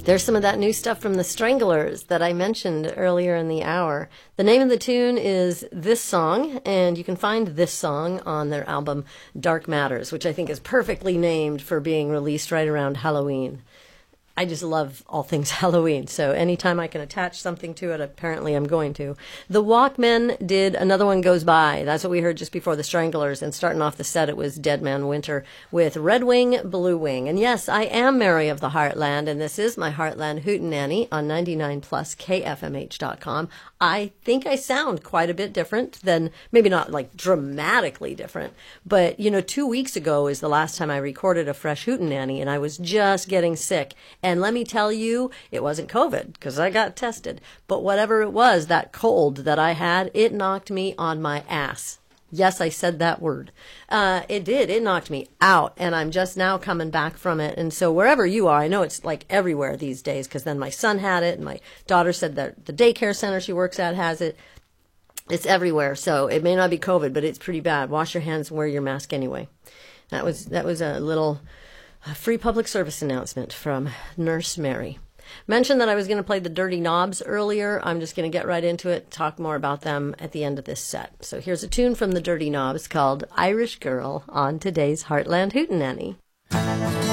There's some of that new stuff from the Stranglers that I mentioned earlier in the hour. The name of the tune is This Song, and you can find this song on their album Dark Matters, which I think is perfectly named for being released right around Halloween. I just love all things Halloween, so anytime I can attach something to it, apparently I'm going to. The Walkmen did Another One Goes By. That's what we heard just before the Stranglers, and starting off the set, it was Dead Man Winter with Red Wing, Blue Wing. And yes, I am Mary of the Heartland, and this is my Heartland Hootenanny on 99 plus KFMH.com. I think I sound quite a bit different than, maybe not like dramatically different, but 2 weeks ago is the last time I recorded a fresh Hootenanny, and I was just getting sick. And let me tell you, it wasn't COVID because I got tested. But whatever it was, that cold that I had, it knocked me on my ass. Yes, I said that word. It did. It knocked me out. And I'm just now coming back from it. And so wherever you are, I know it's like everywhere these days because then my son had it. And my daughter said that the daycare center she works at has it. It's everywhere. So it may not be COVID, but it's pretty bad. Wash your hands and wear your mask anyway. That was a little free public service announcement from Nurse Mary. Mentioned that I was going to play the Dirty Knobs earlier. I'm just going to get right into it, talk more about them at the end of this set. So here's a tune from the Dirty Knobs called Irish Girl on today's Heartland Hootenanny.